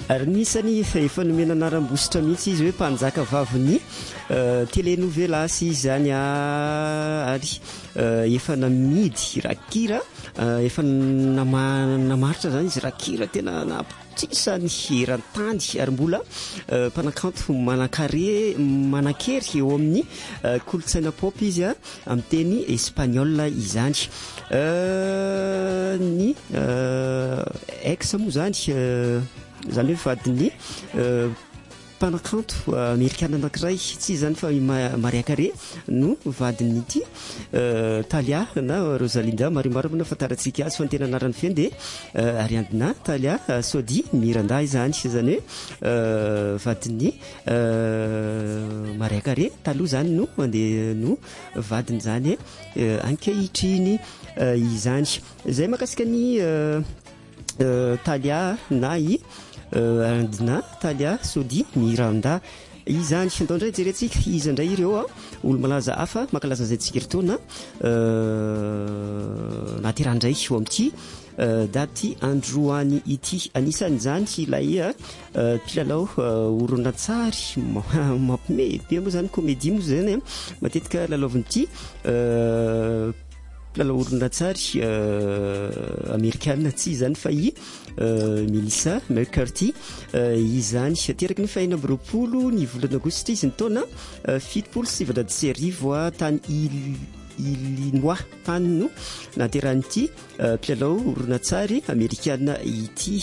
Ary nisany efa nomena anaram-bositra mihitsy izy hoe mpanjaka vaviny telenovela sy izany ary efa namidy rakira efa namaritra zany izy rakira tena napitisany herantany ary mbola mpanakanto manakery eo amin'ny kolotsaina pop izy amin'ny teny espagnol izany ny ex moa zany zany hoe vadiny mpanakanto amerikana anankiray tsy zany fa Mariah Carey no vadiny ity Talia na Rosalinda Marimaro na fantaratsika azy fa ny tena anarany feny dia Ariadna Talia Sodi Miranda izany hoe vadiny Mariah Carey taloha zany no mandeha no vadiny zany ankehitriny izany zay makasika ny Talia na i Ariadna Talia Sodi Miranda izany ndao indray jerentsika izy indray ireo olo malaza hafa mankalaza izay tsika ritoana naterandray eo amin'ity daty androany ity anisany zany ilay mpilalao horonan-tsary mampime be moa zany comédie moa zany matetika lalaovin'ity mpilalao horonan-tsary amerikana tsy zany fa i Melissa McCarthy izany teraky ny fahina amby roapolo ny volana aogositra izy ny taona 770 tany Illinois tany no naterahanyity mpilalao horonan-tsary amerikana ity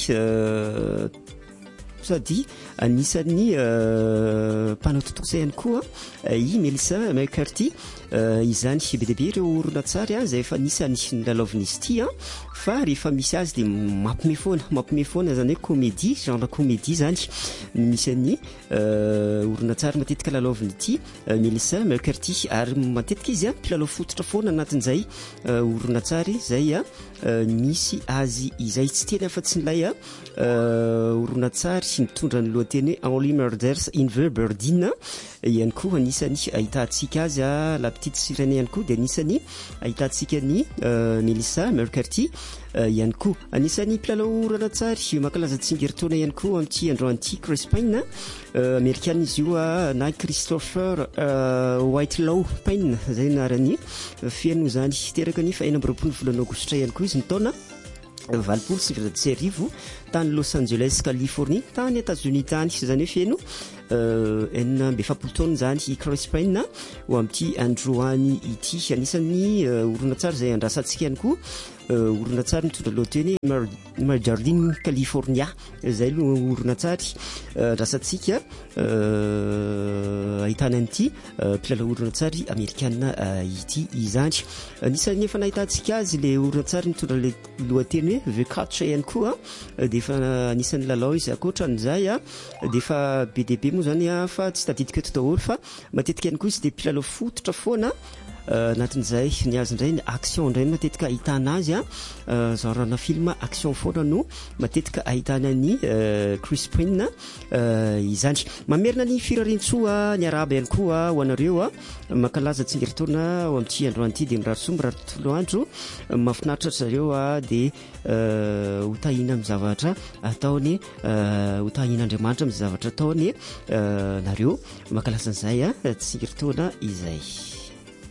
sady anisan'ny mpanao totosa ihany koa i Melissa McCarthy izany be dia be ireo horonan-tsary zay efa anisany nilalaovin'izy ity fa rehefa misy azy dia mampime foana zany hoe comédie genre comédie zany misy an'ny horonan-tsary matetika lalaovin'ity Melissa McCarthy ary matetika izy mpilalao fototra foana anatin'izay horonan-tsary zay misy azy izay tsy teny afa tsy nilay horonan-tsary mitondra ny lohateny Only Murders in the Building ihany koa anisany ahitantsika azy la petite sirène ihany koa dia anisany ahitantsika ny Melissa McCarthy ihany koa anisany mpilalao horonan-tsary mankalaza tsingeritaona ihany koa amin'ity androan'ity Chris Pine amerikana izy io na Christopher Whitelaw Pine zay narany feno zany teraka ny fahina amby roapolo volana aogositra ihany koa izy ny taona 2019 tany Los Angeles Californie tany États-Unis tany zany hoe feno enina amby efapolo taona zany i Chris Pine ho amin'ity androany ity anisany horonan-tsary zay andrasantsika ihany koa horonan-tsary mitondra lohateny Margarine California zay no horonan-tsary andrasantsika ahitana an'ity mpilalao horonan-tsary amerikana ity izany anisany efa nahitantsika azy le horonan-tsary mitondra le lohateny hoe The Catch ihany koa dia efa anisany lalao izy akoatran'izay dia efa be dia be moa zany fa tsy tadidika eto daholo fa matetika ihany koa izy dia mpilalao fototra foana anatin'izay ny azy indray ny action indray matetika ahitana azy genre film action foana no matetika ahitana ny Chris Pine izany mamerina ny firarintsoa ny araba ihany koa ho anareo mankalaza tsingeritaona ao amin'ity androan'ity dia mirary soa mirary tontolo andro mahafinaritra zareo dia ho tahina amin'ny zavatra ataony ho tahin'Andriamanitra amin'ny zavatra ataony nareo mankalaza an'izay tsingeritaona izay